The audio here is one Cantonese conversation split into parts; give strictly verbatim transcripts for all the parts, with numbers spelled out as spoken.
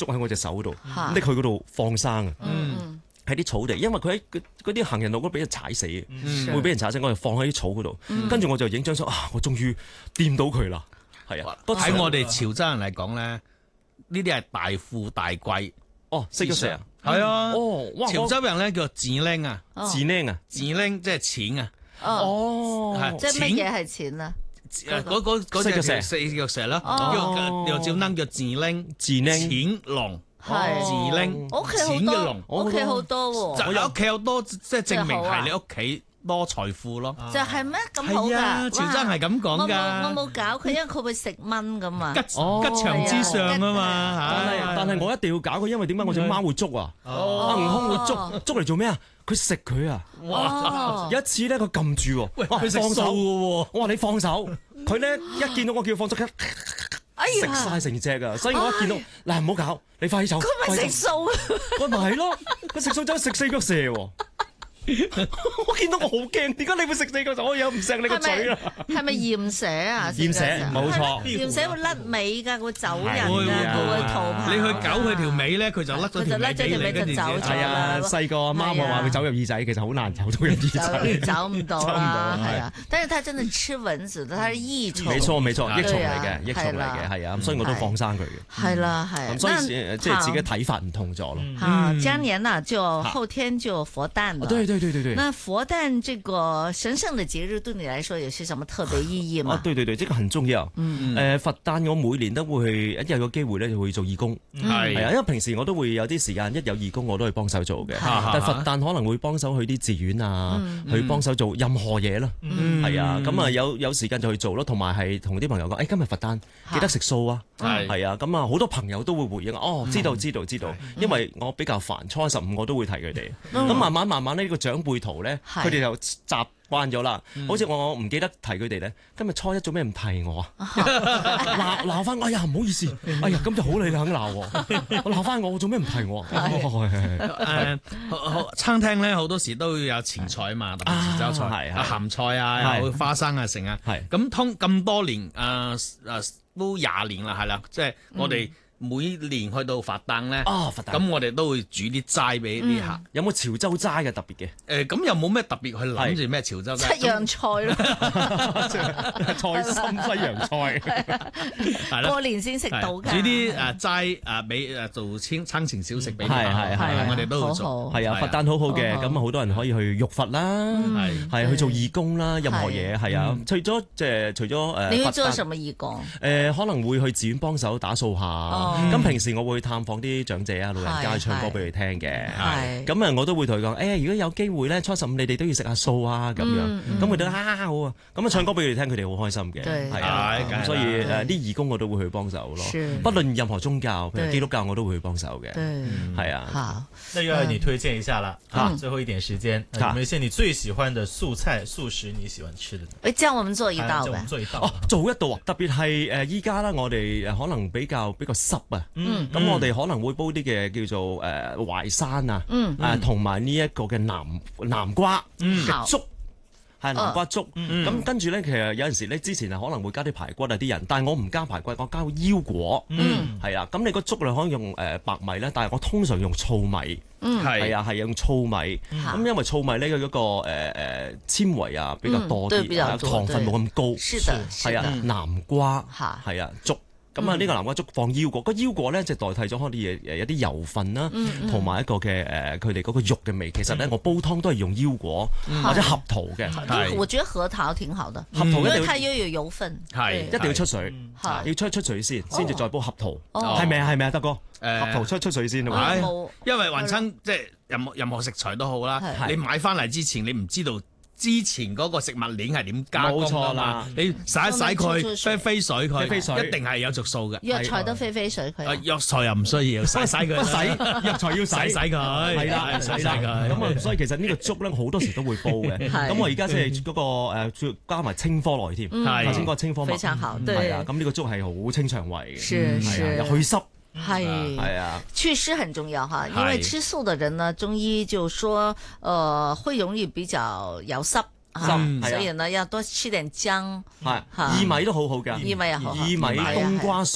捉喺我隻手度，拎去嗰度放生啊。喺啲草地，因為佢喺嗰啲行人路嗰度俾人踩死嘅，會俾人踩死，我就放喺啲草嗰度，跟住我就影張相啊！我終於掂到佢啦，係啊！ 喺我哋潮州人嚟講咧，呢啲係大富大貴。 哦，識咗成啊， 係啊， 哦，哇！ 潮州人咧叫自拎啊， 自拎啊， 自拎即係錢啊， 哦， 即係乜嘢係錢啊？ 嗰嗰嗰隻石四腳石啦，叫又照拎叫自拎， 自拎錢龍。 係自拎， 我屋企好多，我屋企好多喎。 就有屋企有多，即係證明係你屋企多財富咯。 就係咩咁好㗎？ 潮州係咁講㗎。 我冇搞佢，因為佢會食蚊㗎嘛。 吉吉祥之上啊嘛。 但係但係我一定要搞佢，因為點解我隻貓會捉啊？阿悟空會捉捉嚟做咩啊？佢食佢啊！哇！有一次咧，佢撳住喎， 喂，佢放手嘅喎。 我話你放手，佢咧一見到我叫佢放手，佢食晒成隻㗎。所以我一見到嗱唔好搞，你快啲走。 佢咪食素？ 佢咪係咯，佢食素走去食四腳蛇喎。我見到我好驚，點解你會食四腳蛇？我有唔錫你個嘴啦！ 係咪鹽蛇啊？ 鹽蛇冇錯， 鹽蛇會甩尾㗎，會走人會㗎，佢會逃跑。 你去搞佢條尾咧，佢就甩咗條尾俾你，跟住走咗。 係啊，細個阿媽咪話會走入耳仔，其實好難走到入耳仔， 走唔到啦，係啊。但是它真係吃蚊子，它係益蟲。 沒錯沒錯，益蟲嚟嘅，益蟲嚟嘅，係啊，所以我都放生佢嘅。 係啦，係。 咁所以即係自己睇法唔同咗咯。 好，今年呢就後天就佛誕了。 對對對對對。 那佛誕這個神聖的節日對你來說有些什麼特別意義嗎？ 啊，對對對，這個很重要。嗯嗯。誒，佛誕我每年都會去，一有個機會咧就會做義工。係係啊，因為平時我都會有啲時間，一有義工我都去幫手做嘅。但係佛誕可能會幫手去啲寺院啊，去幫手做任何嘢啦。係啊，咁啊有有時間就去做咯，同埋係同啲朋友講，誒今日佛誕記得食素啊。係係啊，咁啊好多朋友都會回應，哦知道知道知道，因為我比較煩，初十五我都會提佢哋。咁慢慢慢慢呢個長輩圖咧。佢哋就習慣咗啦，好似我唔記得提佢哋咧。今日初一做咩唔提我啊？鬧鬧翻我，哎呀唔好意思，哎呀咁就好你肯鬧我，我鬧翻我，我做咩唔提我？ 誒，餐廳咧好多時都要有前菜嘛，特別潮州菜，啊鹹菜啊，有花生啊，成啊。咁通咁多年，誒誒都廿年啦，係啦，即係我哋。每年去到佛誕咧，咁我哋都會煮啲齋俾啲客。有冇潮州齋嘅特別嘅？誒，咁又冇咩特別去諗住咩潮州齋？ 七樣菜咯， 菜心西洋菜。 係啦，過年先食到㗎。 煮啲誒齋誒俾誒做餐餐前小食俾啲客，我哋都會做。 係啊，佛誕好好嘅，咁啊好多人可以去浴佛啦，係係去做義工啦，任何嘢係啊。除咗即係除咗誒， 你會做什麼義工？ 誒，可能會去寺院幫手打掃下。咁平時我會探訪啲長者啊、老人家去唱歌俾佢聽嘅。咁啊，我都會同佢講，誒，如果有機會咧，初十五你哋都要食下素啊，咁樣。咁佢哋啊好啊，咁啊唱歌俾佢哋聽，佢哋好開心嘅。係啊，咁所以誒啲義工我都會去幫手咯。不論任何宗教，譬如基督教我都會去幫手嘅。係啊。 好， 那又要你推薦一下啦。啊，最後一點時間，有冇一些你最喜歡的素菜、素食你喜歡吃的？ 誒，教我們做一道教我們做一道。 哦，做一道啊！特別係誒依家啦，我哋誒可能比較比較濕啊。 嗯。 咁我哋可能會煲啲嘅叫做誒淮山啊，誒同埋呢一個嘅南南瓜嘅粥，係南瓜粥。咁跟住咧，其實有陣時咧，之前啊可能會加啲排骨啊啲人，但係我唔加排骨，我加腰果。係啊，咁你個粥你可以用誒白米咧，但係我通常用糙米。係啊，係用糙米。咁因為糙米咧佢嗰個誒誒纖維啊比較多啲，糖分冇咁高。係啊，南瓜係啊粥。咁啊，呢個南瓜粥放腰果，個腰果咧就代替咗嗰啲嘢，誒有啲油分啦，同埋一個嘅誒佢哋嗰個肉嘅味。其實咧，我煲湯都係用腰果或者合桃嘅。 我覺得核桃挺好的， 合桃因為它又有油分， 係一定要出水，要出出水先，先至再煲合桃。係咪啊？係咪啊，德哥？合桃出出水先啊！ 因為雲親即係任何任何食材都好啦，你買翻嚟之前你唔知道。之前嗰個食物鏈係點加工㗎嘛？你洗一洗佢，飛飛水佢，一定係有着數嘅。 藥材都飛飛水佢。 藥材又唔需要，洗洗佢。 洗藥材要洗洗佢，係啦，洗洗佢。咁啊，所以其實呢個粥咧好多時都會煲嘅。咁我而家即係嗰個誒加埋青科來添，頭先嗰個青科麥。 非常好， 係啊，咁呢個粥係好清腸胃嘅， 是是又去濕。 係係啊， 祛濕很重要哈，因為吃素的人呢，中醫就說，呃，會容易比較有濕。所以呢要多吃點薑， 係薏米都好好㗎， 薏米又好， 薏米冬瓜水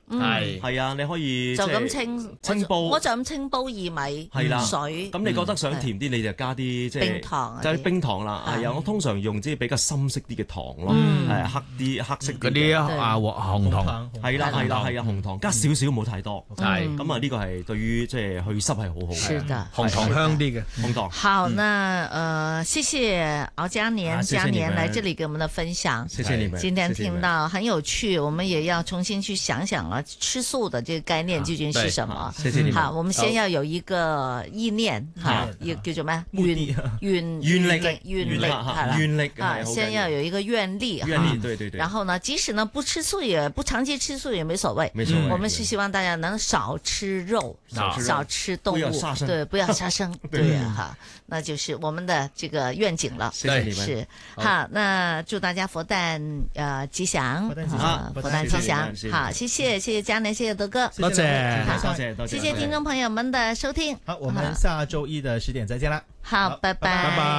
係係啊，你可以就咁清清煲， 我就咁清煲薏米係啦水。 咁你覺得想甜啲，你就加啲即係冰糖， 即係冰糖啦。係啊，我通常用啲比較深色啲嘅糖咯，係黑啲黑色嗰啲啊紅糖， 係啦係啦係啊紅糖，加少少冇太多。係咁啊，呢個係對於即係去濕係好好嘅。 是的， 紅糖香啲嘅紅糖。 好，那呃，謝謝敖嘉年嘉年來這裡給我們的分享。 謝謝你們。 今天聽到很有趣，我們也要重新去想想啊，吃素的這個概念究竟是什麼？ 謝謝你們。 好，我們先要有一個意念，哈，要叫做咩？願願願力， 願力，係啦， 願力啊，先要有一個願力， 願力，對對對。 然後呢，即使呢不吃素也不長期吃素也沒所謂， 沒所謂。 我們是希望大家能少吃肉，少吃動物， 不要殺生， 對，不要殺生，對哈，那就是我們的這個願景了。 謝謝你們。 是，好，那祝大家佛誕呃吉祥， 佛誕吉祥， 佛誕吉祥。好，謝謝，謝謝嘉年，謝謝德哥， 多謝， 多謝，多謝， 謝謝聽眾朋友們的收聽。 好，我們下周一的十點再見啦。 好，拜拜， 拜拜。